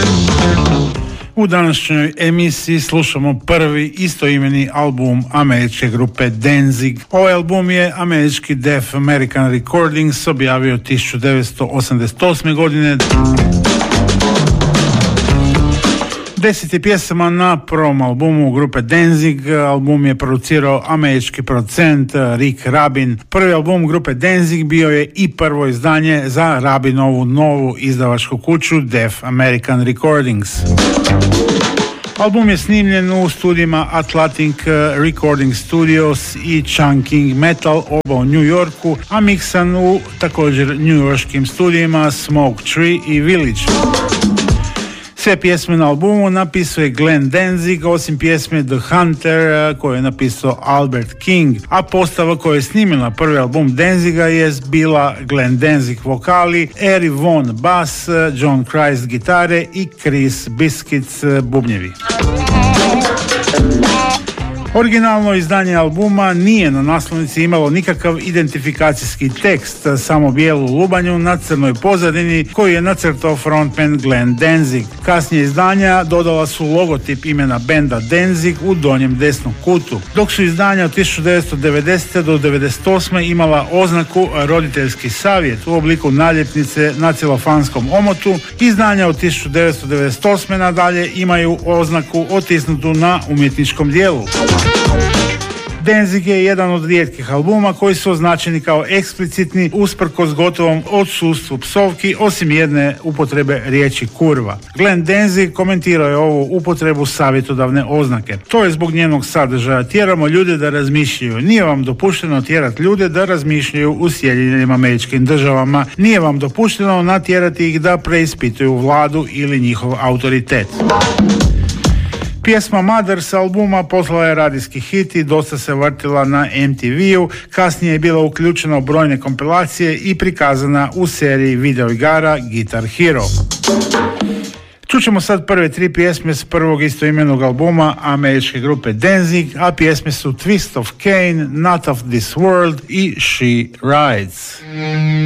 U današnjoj emisiji slušamo prvi istoimeni album američke grupe Danzig. Ovaj album je američki Def American Recordings objavio 1988. godine. 10 pjesama na prvom albumu grupe Danzig. Album je producirao američki producent Rick Rubin. Prvi album grupe Danzig bio je i prvo izdanje za Rubinovu novu izdavačku kuću Def American Recordings. Album je snimljen u studijima Atlantic Recording Studios i Chunking Metal, oba u New Yorku, a miksan u također newyorskim studijima Smoke Tree i Village. Sve pjesme na albumu napisao je Glenn Danzig, osim pjesme The Hunter koju je napisao Albert King, a postava koja je snimila prvi album Danziga je bila Glenn Danzig vokali, Eri Von bas, John Christ gitare i Chris Biscuits bubnjevi. Originalno izdanje albuma nije na naslovnici imalo nikakav identifikacijski tekst, samo bijelu lubanju na crnoj pozadini koju je nacrtao frontman Glenn Danzig. Kasnije izdanja dodala su logotip imena benda Danzig u donjem desnom kutu, dok su izdanja od 1990. do 1998. imala oznaku roditeljski savjet u obliku naljepnice na celofanskom omotu. Izdanja od 1998. nadalje imaju oznaku otisnutu na umjetničkom dijelu. Danzig je jedan od rijetkih albuma koji su označeni kao eksplicitni usprkos gotovom odsustvu psovki, osim jedne upotrebe riječi kurva. Glenn Danzig komentirao je ovu upotrebu savjetodavne oznake. To je zbog njenog sadržaja. Tjeramo ljude da razmišljaju. Nije vam dopušteno tjerati ljude da razmišljaju u Sjedinjenim Američkim Državama. Nije vam dopušteno natjerati ih da preispituju vladu ili njihov autoritet. Pjesma Mother s albuma poslala je radijski hit i dosta se vrtila na MTV-u, kasnije je bila uključena u brojne kompilacije i prikazana u seriji videoigara Guitar Hero. Čućemo sad prve tri pjesme s prvog istoimenog albuma američke grupe Danzig, a pjesme su Twist of Cain, Not of This World i She Rides.